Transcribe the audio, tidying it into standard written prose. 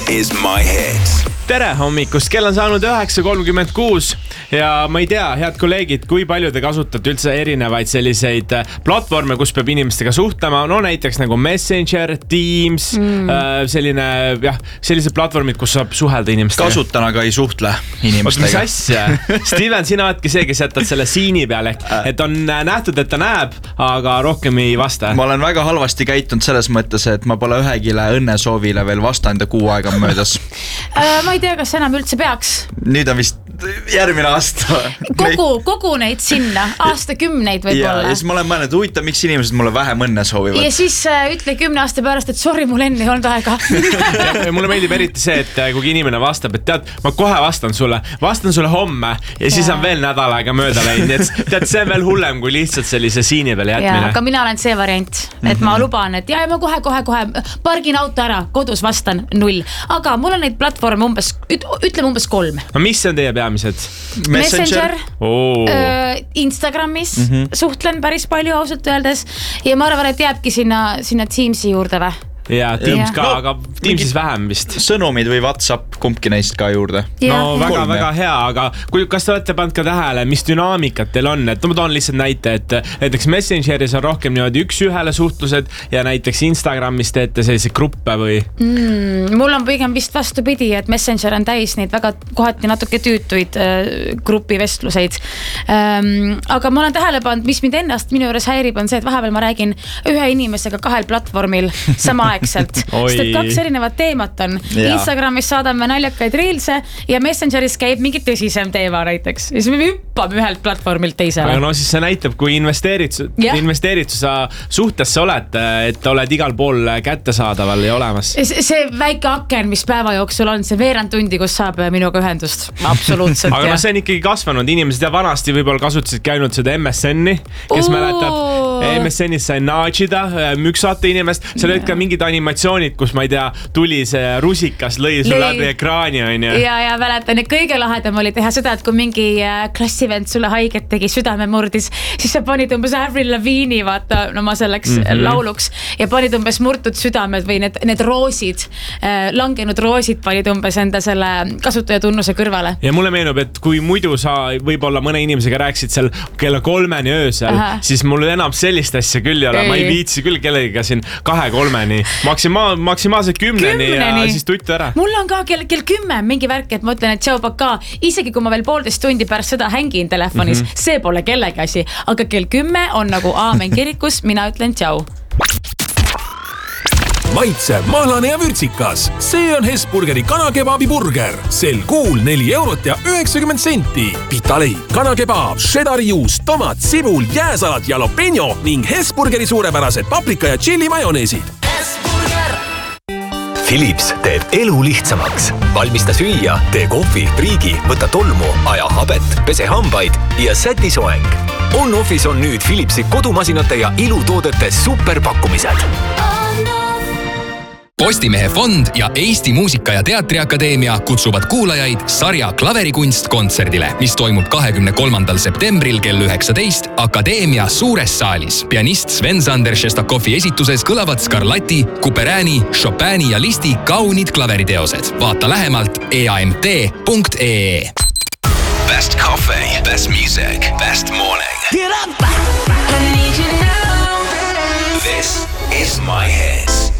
is my hit. Tere hommikust, kell on saanud 9.36 ja ma ei tea, head kolleegid, kui palju te kasutate üldse erinevaid selliseid platvorme, kus peab inimestega suhtlema, no näiteks nagu Messenger, Teams, sellised platvormid, kus saab suhelda inimestega. Kasutan, aga ei suhtle inimestega. Mis asja? Steven, sina oledki see, kes jätad selle siini peale, et on nähtud, et ta näeb, aga rohkem ei vasta. Ma olen väga halvasti käitunud selles mõttes, et ma pole ühegile õnnesoovile veel vastanud ja 6 aega möödas. Ma ei tea, kas enam üldse peaks. Nüüd on vist järgmine aasta. Kogu neid sinna, aastakümneid võib-olla. Ja siis ma olen mõelnud, huvitav, miks inimesed mulle vähem õnne soovivad. Ja siis ütle 10 aasta pärast, et sorry, mul enne ei olnud aega. Ja mulle meeldib eriti see, et kui inimene vastab, et tead, ma kohe vastan sulle homme ja siis on veel nädal aega mööda läinud. Tead, see on veel hullem kui lihtsalt sellise siini peale jätmine. Aga mina olen see variant, et ma luban, et ma kohe pargin auto ära, kodus vastan 0. Aga mul on neid platvorme ütleme umbes 3. No mis on teie peamised? Messenger, Instagramis suhtlen päris palju ausalt öeldes ja ma arvan, et jääbki sinna Teamsi juurde või? Ja Teams ka, aga Teamsis vähem vist. Sõnumid või WhatsApp, kumbki neist ka juurde. No väga hea, aga kas te olete pannud ka tähele, mis dünaamikat teil on? Et ma toon lihtsalt näite, et näiteks Messengeris on rohkem niimoodi üks-ühele suhtlused ja näiteks Instagramis teete selliseid gruppe või? Mul on pigem vist vastupidi, et Messenger on täis neid väga kohati natuke tüütuid grupivestluseid. Aga ma olen tähele pannud, mis mind ennast minu juures häirib, on see, et vahepeal ma räägin ühe inimesega 2 platvormil sama sest et 2 erinevat teemat on. Instagramis saadame naljakaid reelse ja Messengeris käib mingi tõsisem teema näiteks. Ja siis me hüppame ühelt platvormilt teisele. Aga no siis see näitab, kui investeeritud sa suhtesse oled, et oled igal pool kättesaadaval ja olemas. See väike aken, mis päeva jooksul on, see veerand tundi, kus saab minuga ühendust. Absoluutselt. Aga no see on ikkagi kasvanud. Inimesed ja vanasti võib-olla kasutasid käinud seda MSN-i, kes mäletab, MSN-is sai naagida, müksata inimest. Seal olid ka mingid animatsioonid, kus ma ei tea, tuli see rusikas, lõi sul läbi ekraani on ju. Ja mäletan, et kõige lahedam oli teha seda, et kui mingi klassivend sulle haiget tegi, südame murdis, siis sa panid umbes Avril Lavigne'i vaata, no ma selleks lauluks ja panid umbes murtud südamed või need roosid, langenud roosid panid umbes enda selle kasutajatunnuse kõrvale. Ja mulle meenub, et kui muidu sa võib-olla mõne inimesega rääksid seal kella 3 öösel, siis mul enam sellist asja küll ei ole. Ma ei viitsi küll kellegiga siin 2-3 maksimaalselt 10 ja siis tuttu ära. Mul on ka kell 10 mingi värk, et ma ütlen, et tšau paka, isegi kui ma veel 1,5 tundi pärast seda hängin telefonis, see pole kellegi asi, aga kell 10 on nagu aamen kirikus, mina ütlen tšau. Maitsev, mahlane ja vürtsikas. See on Hesburgeri kanakebabi burger. Sel kuul 4 eurot ja 90 senti. Pitaleid, kanakebaab, šedari juust, tomat, sibul, jääsalat, jalapeno ning Hesburgeri suurepärased paprika ja chili majoneesid. Philips teeb elu lihtsamaks. Valmista süüa, tee kohvi, priigi, võta tolmu, aja habet, pese hambaid ja säti soeng. On-Office on nüüd Philipsi kodumasinate ja ilutoodete superpakkumised. Postimehe fond ja Eesti Muusika- ja Teatriakadeemia kutsuvad kuulajaid sarja Klaverikunst kontserdile, mis toimub 23. septembril kell 19 Akadeemia suures saalis. Pianist Sven-Sander Šestakovi esituses kõlavad Scarlatti, Couperini, Chopini ja Listi kaunid klaveriteosed. Vaata lähemalt eamt.ee. Best coffee, best music, best morning. Get up! I need you now. This is my hit.